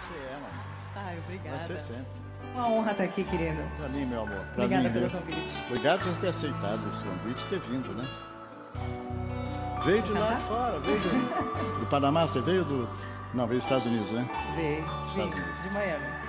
você é, mano. Ai, obrigada. Vai ser sempre. Uma honra estar aqui, querido. Pra mim, meu amor. Pra Obrigada mim, pelo viu? convite. Obrigado por ter aceitado esse convite e ter vindo, né? Veio de lá de fora, veio do Panamá, você veio do... Não, veio dos Estados Unidos, né? Veio, Estados Unidos. de Miami.